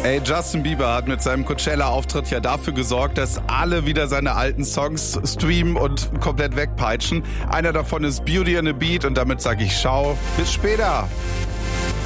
Ey, Justin Bieber hat mit seinem Coachella-Auftritt ja dafür gesorgt, dass alle wieder seine alten Songs streamen und komplett wegpeitschen. Einer davon ist Beauty and the Beat und damit sage ich ciao. Bis später.